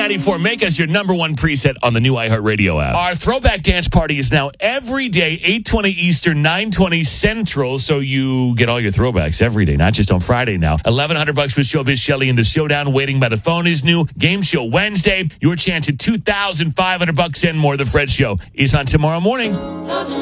K94, make us your number one preset on the new iHeartRadio app. Our throwback dance party is now every day, 8:20 Eastern, 9:20 Central, so you get all your throwbacks every day, not just on Friday now. $1,100 with Showbiz Shelley in the Showdown. Waiting by the Phone is new. Game Show Wednesday. Your chance at $2,500 and more. The Fred Show is on tomorrow morning.